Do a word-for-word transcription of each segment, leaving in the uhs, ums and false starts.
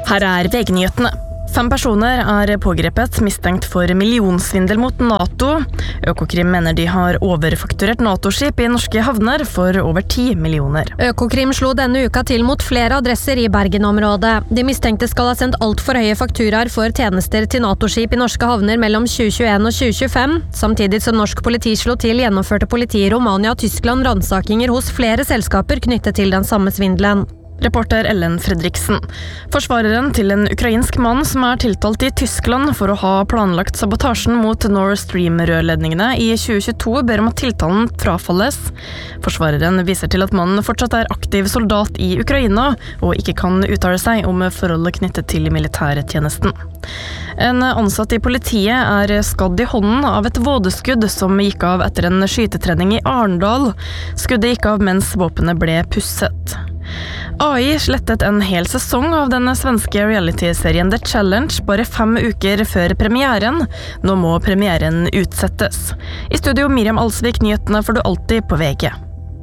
Her er V G-nyhetene. Fem personer er pågrepet mistenkt for millionsvindel mot NATO. Økokrim mener de har overfakturert NATO-skip i norske havner for over ti millioner. Økokrim slo denne uka til mot flere adresser i Bergen-området. De mistenkte skal ha sendt alt for høye fakturaer for tjenester til NATO-skip i norske havner mellom tjue tjueen og tjue tjuefem. Samtidig som norsk politi slo til, gjennomførte politiet i Romania og Tyskland ransakinger hos flere selskaper knyttet til den samme svindelen. Reporter Ellen Fredriksen. Forsvareren til en ukrainsk mann som er tiltalt i Tyskland for å ha planlagt sabotasjen mot Nord Stream-rørledningene i tjue tjueto ber om at tiltalen frafalles. Forsvareren viser til at mannen fortsatt er aktiv soldat i Ukraina og ikke kan uttale seg om forholdet knyttet til militærtjenesten. En ansatt i politiet er skadd i hånden av et vådeskudd som gikk av etter en skytetrening i Arendal. Skuddet gikk av mens våpenet ble pusset. A I slettet en hel sesong av den svenske reality-serien The Challenge bare fem uker før premieren. Nå må premieren utsettes. I studio Miriam Alsvik, nyhetene får du alltid på V G.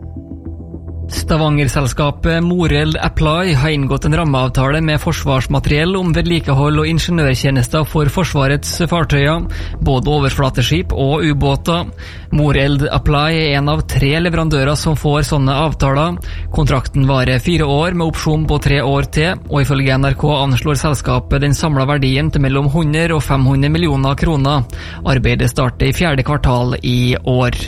Stavanger-selskapet Moreld Apply har inngått en rammeavtale med forsvarsmateriell om vedlikehold og ingeniørtjenester for forsvarets fartøyer, både overflateskip og ubåter. Moreld Apply er en av tre leverandører som får sånne avtaler. Kontrakten varer fire år med opsjon på tre år til, og ifølge N R K anslår selskapet den samlede verdien til mellom hundre og fem hundre millioner kroner. Arbeidet starter i fjerde kvartal i år.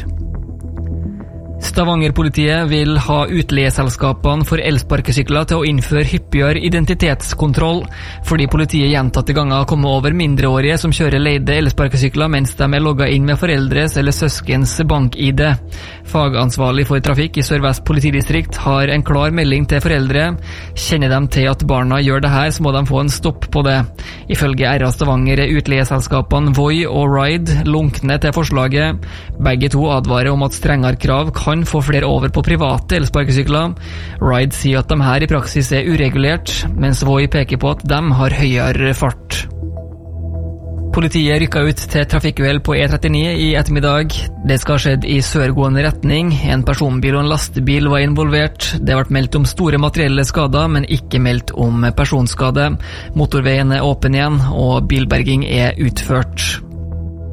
Stavanger-politiet vil ha utleieselskapene for elsparkesykler til å innføre hyppigere identitetskontroll, fordi politiet gjentatte ganger kommer over mindreårige som kjører leide elsparkesykler mens de er logget inn med foreldres eller søskens bank-I D. Fagansvarlig for trafikk i Sør-Vest politidistrikt har en klar melding til foreldre. Kjenner de til at barna gjør det her, så må de få en stopp på det. Ifølge R A Stavanger er utleieselskapene Voi og Ride lunkne til forslaget. Begge to advarer om at strengere krav kan kan få flere over på private elsparkesykler. Ride sier at de her i praksis er uregulert, mens Voi peker på at de har høyere fart. Politiet rykket ut til trafikkuhell på E trettini i ettermiddag. Det skal ha skjedd i sørgående retning. En personbil og en lastebil var involvert. Det ble meldt om store materielle skader, men ikke meldt om personskade. Motorveien er åpen igjen, og bilberging er utført.